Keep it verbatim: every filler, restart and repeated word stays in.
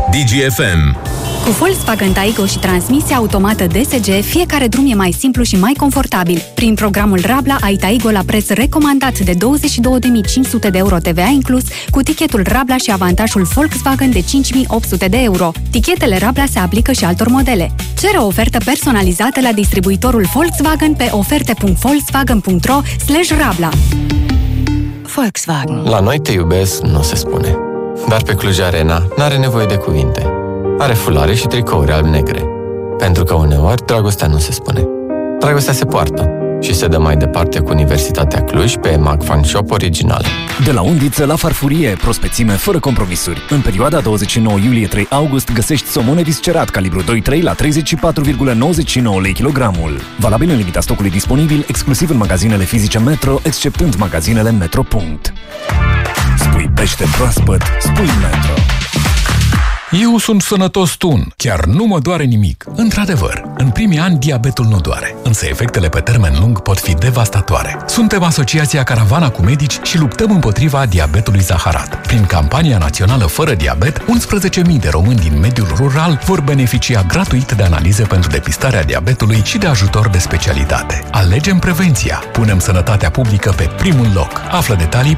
D G F M. Cu Volkswagen Taigo și transmisia automată D S G, fiecare drum e mai simplu și mai confortabil. Prin programul Rabla ai Taigo la preț recomandat de douăzeci și două de mii cinci sute de euro T V A inclus, cu tichetul Rabla și avantajul Volkswagen de cinci mii opt sute de euro. Tichetele Rabla se aplică și altor modele. Cere o ofertă personalizată la distribuitorul Volkswagen pe oferte punct volkswagen punct ro slash rabla. Volkswagen. La noi te iubesc nu se spune. Dar pe Cluj Arena n-are nevoie de cuvinte. Are fulare și tricouri alb-negre. Pentru că uneori dragostea nu se spune. Dragostea se poartă și se dă mai departe cu Universitatea Cluj pe Mag Fan Shop original. De la undiță la farfurie, prospețime fără compromisuri. În perioada douăzeci și nouă iulie - trei august găsești somon viscerat calibru doi trei la treizeci și patru virgulă nouăzeci și nouă lei kilogramul. Valabil în limita stocului disponibil, exclusiv în magazinele fizice Metro, exceptând magazinele Metro. Spui pește proaspăt, spui Metro. Eu sunt sănătos tun, chiar nu mă doare nimic. Într-adevăr, în primii ani diabetul nu doare, însă efectele pe termen lung pot fi devastatoare. Suntem Asociația Caravana cu Medici și luptăm împotriva diabetului zaharat. Prin campania națională Fără Diabet, unsprezece mii de români din mediul rural vor beneficia gratuit de analize pentru depistarea diabetului și de ajutor de specialitate. Alegem prevenția, punem sănătatea publică pe primul loc. Află detalii